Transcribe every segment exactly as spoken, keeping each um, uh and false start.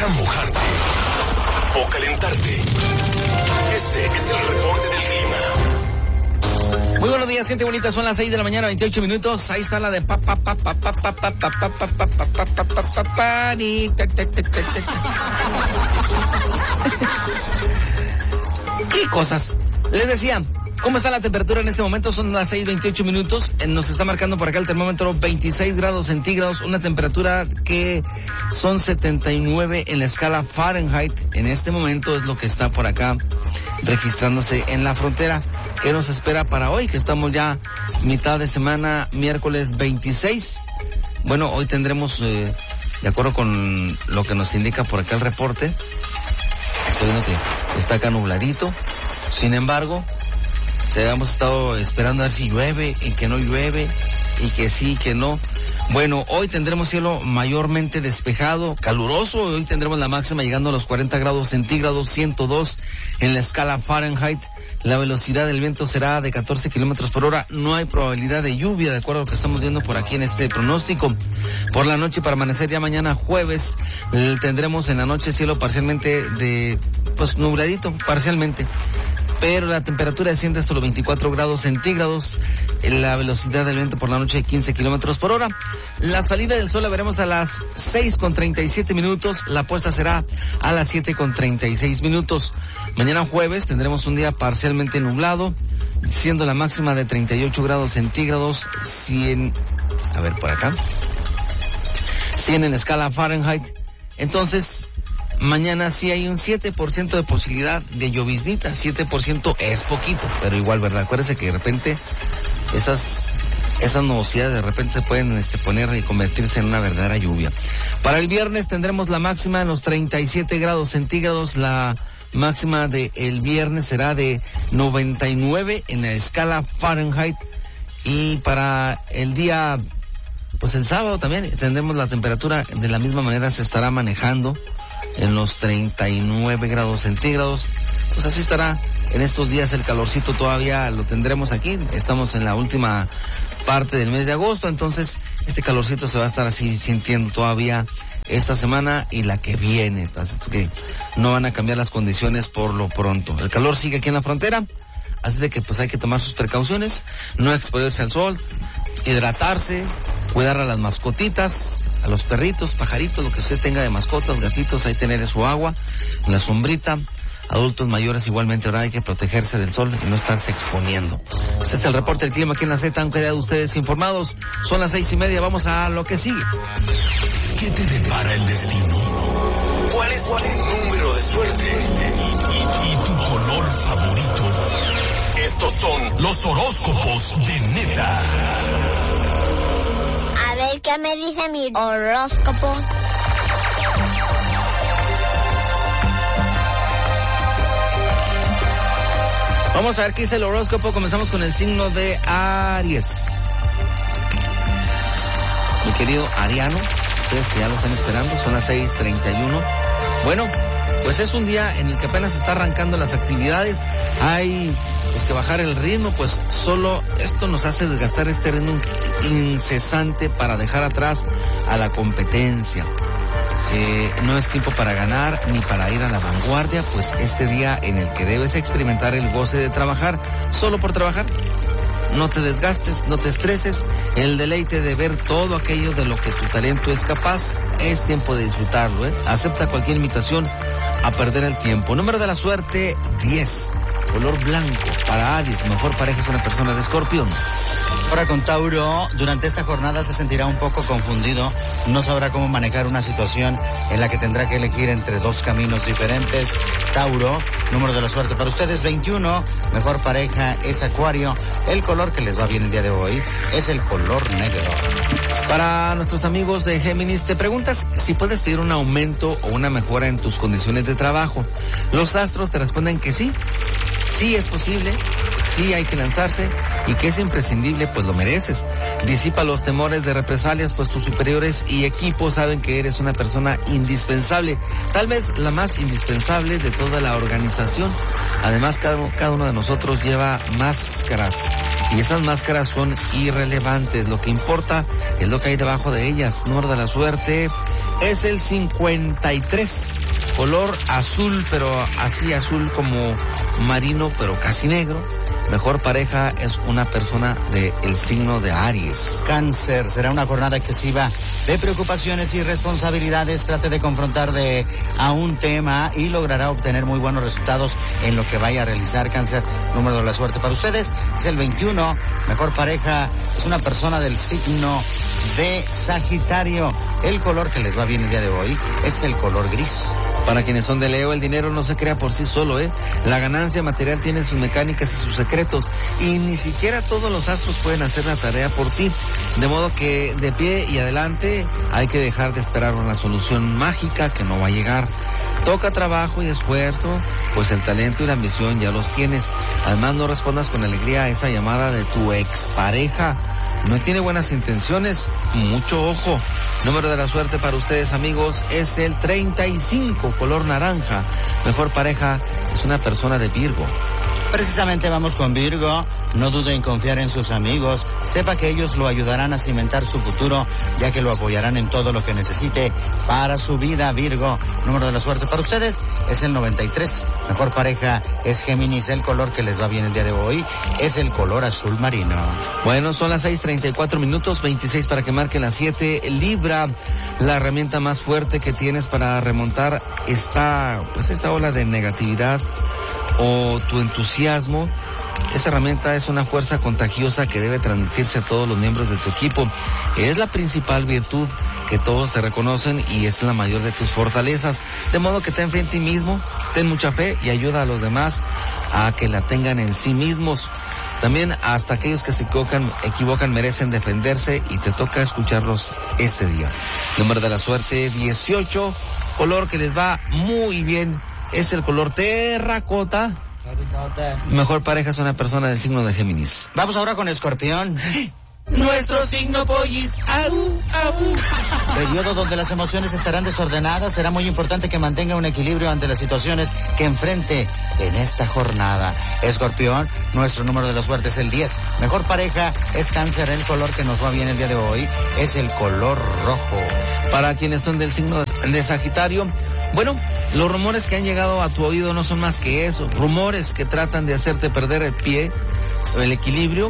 toca mojarte o calentarte. Este es el reporte del clima. Muy buenos días, gente bonita. Son las seis de la mañana, veintiocho minutos. Ahí está la de pa pa pa pa pa pa pa pa pa pa pa pa pa pa pa y ¿qué cosas? Les decía, ¿cómo está la temperatura en este momento? Son las seis veintiocho minutos. Nos está marcando por acá el termómetro veintiséis grados centígrados, una temperatura que son setenta y nueve en la escala Fahrenheit. En este momento es lo que está por acá registrándose en la frontera. ¿Qué nos espera para hoy? Que estamos ya mitad de semana, miércoles veintiséis. Bueno, hoy tendremos, eh, de acuerdo con lo que nos indica por acá el reporte, estoy viendo que está acá nubladito. Sin embargo, hemos estado esperando a ver si llueve y que no llueve y que sí, que no. Bueno, hoy tendremos cielo mayormente despejado, caluroso. Hoy tendremos la máxima llegando a los cuarenta grados centígrados, ciento dos en la escala Fahrenheit. La velocidad del viento será de catorce kilómetros por hora. No hay probabilidad de lluvia, de acuerdo a lo que estamos viendo por aquí en este pronóstico. Por la noche, para amanecer ya mañana jueves, eh, tendremos en la noche cielo parcialmente de, pues, nubladito, parcialmente. Pero la temperatura desciende hasta los veinticuatro grados centígrados, la velocidad del viento por la noche quince kilómetros por hora. La salida del sol la veremos a las seis con treinta y siete minutos, la puesta será a las siete con treinta y seis minutos. Mañana jueves tendremos un día parcialmente nublado, siendo la máxima de treinta y ocho grados centígrados, cien, a ver por acá, cien en escala Fahrenheit. Entonces, mañana sí hay un siete por ciento de posibilidad de lloviznita. siete por ciento es poquito, pero igual, ¿verdad? Acuérdense que de repente esas esas nubosidades de repente se pueden este, poner y convertirse en una verdadera lluvia. Para el viernes tendremos la máxima en los treinta y siete grados centígrados. La máxima de el viernes será de noventa y nueve en la escala Fahrenheit. Y para el día, pues el sábado también tendremos la temperatura de la misma manera, se estará manejando en los treinta y nueve grados centígrados. Pues así estará en estos días el calorcito, todavía lo tendremos aquí. Estamos en la última parte del mes de agosto, entonces este calorcito se va a estar así sintiendo todavía esta semana y la que viene, así que no van a cambiar las condiciones por lo pronto. El calor sigue aquí en la frontera, así de que pues hay que tomar sus precauciones, no exponerse al sol, hidratarse, cuidar a las mascotitas, a los perritos, pajaritos, lo que usted tenga de mascotas, gatitos, ahí tener su agua, en la sombrita. Adultos mayores igualmente, ahora hay que protegerse del sol y no estarse exponiendo. Este es el reporte del clima aquí en la Z, han quedado ustedes informados. Son las seis y media, vamos a lo que sigue. ¿Qué te depara el destino? ¿Cuál es tu número de suerte? ¿Y, y, y tu color favorito? Estos son los horóscopos de Neta. A ver qué me dice mi horóscopo. Vamos a ver qué dice el horóscopo. Comenzamos con el signo de Aries. Mi querido Ariano, ustedes que ya lo están esperando, son las seis treinta y uno. Bueno, pues es un día en el que apenas está arrancando las actividades. Hay pues que bajar el ritmo, pues solo esto nos hace desgastar este ritmo incesante para dejar atrás a la competencia. Eh, no es tiempo para ganar ni para ir a la vanguardia, pues este día en el que debes experimentar el goce de trabajar solo por trabajar. No te desgastes, no te estreses, el deleite de ver todo aquello de lo que tu talento es capaz, es tiempo de disfrutarlo, ¿eh? Acepta cualquier invitación a perder el tiempo. Número de la suerte, diez. Color blanco para Aries, mejor pareja es una persona de Escorpión. Ahora con Tauro, durante esta jornada se sentirá un poco confundido, no sabrá cómo manejar una situación en la que tendrá que elegir entre dos caminos diferentes. Tauro, número de la suerte para ustedes, veintiuno, mejor pareja es Acuario, el color que les va bien el día de hoy es el color negro. Para nuestros amigos de Géminis, te preguntas si puedes pedir un aumento o una mejora en tus condiciones de trabajo. Los astros te responden que sí, sí es posible, sí hay que lanzarse y que es imprescindible, pues lo mereces. Disipa los temores de represalias, pues tus superiores y equipos saben que eres una persona indispensable, tal vez la más indispensable de toda la organización. Además, cada, cada uno de nosotros lleva máscaras y esas máscaras son irrelevantes. Lo que importa es lo que hay debajo de ellas. Número de la suerte, es el cincuenta y tres, color azul, pero así azul como marino, pero casi negro. Mejor pareja es una persona del signo de Aries. Cáncer, será una jornada excesiva de preocupaciones y responsabilidades. Trate de confrontar de a un tema y logrará obtener muy buenos resultados en lo que vaya a realizar. Cáncer, número de la suerte para ustedes es el veintiuno. Mejor pareja es una persona del signo de Sagitario. El color que les va bien el día de hoy es el color gris. Para quienes son de Leo, el dinero no se crea por sí solo, ¿eh? La ganancia material tiene sus mecánicas y sus secretos, y ni siquiera todos los astros pueden hacer la tarea por ti. De modo que de pie y adelante hay que dejar de esperar una solución mágica que no va a llegar. Toca trabajo y esfuerzo, pues el talento y la ambición ya los tienes. Además, no respondas con alegría a esa llamada de tu expareja. No tiene buenas intenciones, mucho ojo. Número de la suerte para ustedes, amigos, es el treinta y cinco, color naranja. Mejor pareja es una persona de Virgo. Precisamente vamos con Virgo. No dude en confiar en sus amigos. Sepa que ellos lo ayudarán a cimentar su futuro, ya que lo apoyarán en todo lo que necesite para su vida, Virgo. Número de la suerte para ustedes es el noventa y tres. Mejor pareja es Géminis. El color que les va bien el día de hoy es el color azul marino. Bueno, son las seis treinta y cuatro minutos, veintiséis para que marquen las siete. Libra, la herramienta más fuerte que tienes para remontar esta, pues esta ola de negatividad o tu entusiasmo. Esa herramienta es una fuerza contagiosa que debe transmitirse a todos los miembros de tu equipo. Es la principal virtud que todos te reconocen y es la mayor de tus fortalezas. De modo que ten fe en ti mismo, ten mucha fe y ayuda a los demás a que la tengan en sí mismos. También hasta aquellos que se equivocan, equivocan merecen defenderse y te toca escucharlos este día. Número de la suerte dieciocho, color que les va muy bien es el color terracota. Mejor pareja es una persona del signo de Géminis. Vamos ahora con Escorpión. Nuestro signo pollis, au, au. Periodo donde las emociones estarán desordenadas. Será muy importante que mantenga un equilibrio ante las situaciones que enfrente en esta jornada. Escorpión, nuestro número de la suerte es el diez. Mejor pareja es Cáncer. El color que nos va bien el día de hoy es el color rojo. Para quienes son del signo de Sagitario, bueno, los rumores que han llegado a tu oído no son más que eso, rumores que tratan de hacerte perder el pie, el equilibrio,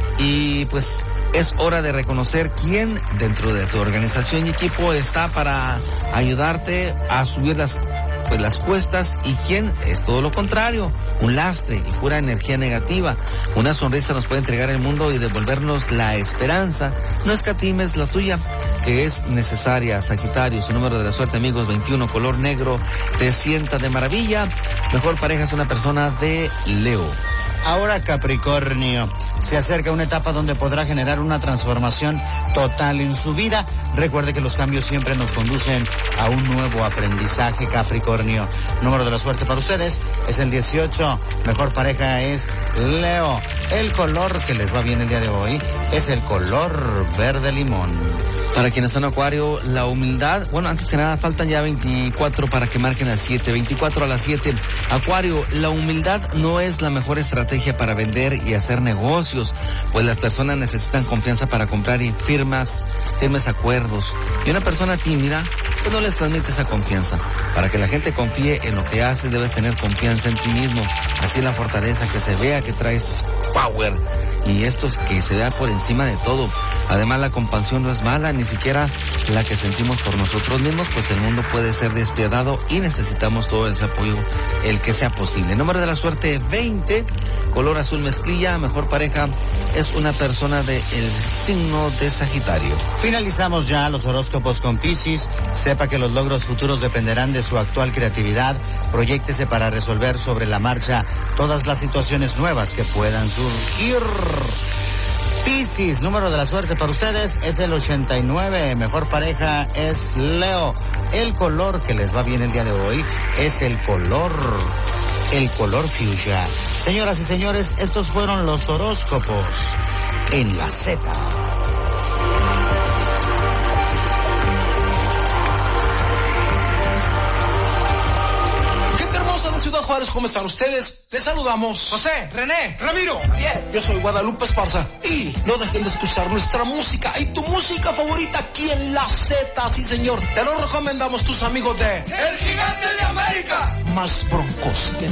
y pues es hora de reconocer quién dentro de tu organización y equipo está para ayudarte a subir las, pues, las cuestas y quién es todo lo contrario, un lastre y pura energía negativa. Una sonrisa nos puede entregar el mundo y devolvernos la esperanza. No escatimes la tuya, que es necesaria. Sagitario, su número de la suerte, amigos, veintiuno, color negro, te sienta de maravilla. Mejor pareja es una persona de Leo. Ahora Capricornio, se acerca una etapa donde podrá generar una transformación total en su vida. Recuerde que los cambios siempre nos conducen a un nuevo aprendizaje, Capricornio. Número de la suerte para ustedes es el dieciocho. Mejor pareja es Leo. El color que les va bien el día de hoy es el color verde limón. Para quienes son Acuario, la humildad, bueno, antes que nada faltan ya veinticuatro para que marquen las siete, veinticuatro a las siete. Acuario, la humildad no es la mejor estrategia para vender y hacer negocios, pues las personas necesitan confianza para comprar y firmas, firmes acuerdos. Y una persona tímida, pues no les transmite esa confianza. Para que la gente confíe en lo que haces, debes tener confianza en ti mismo. Así la fortaleza, que se vea que traes power. Y esto es que se vea por encima de todo. Además, la compasión no es mala, ni siquiera la que sentimos por nosotros mismos, pues el mundo puede ser despiadado y necesitamos todo ese apoyo, el que sea posible. Número de la suerte veinte, color azul mezclilla. Mejor pareja es una persona del signo de Sagitario. Finalizamos ya los horóscopos con Piscis. Sepa que los logros futuros dependerán de su actual creatividad. Proyéctese para resolver sobre la marcha todas las situaciones nuevas que puedan surgir. Piscis, número de la suerte para ustedes es el ochenta y nueve. Mejor pareja es Leo. El color que les va bien el día de hoy es el color, el color fuchsia. Señoras y señores, estos fueron los horóscopos en la Z. Gente hermosa de Ciudad Ciudad Juárez, ¿cómo están ustedes? Les saludamos José, René, Ramiro, Javier. Yo soy Guadalupe Esparza y no dejen de escuchar nuestra música y tu música favorita aquí en La Z, sí señor. Te lo recomendamos tus amigos de El Gigante de América. Más broncos que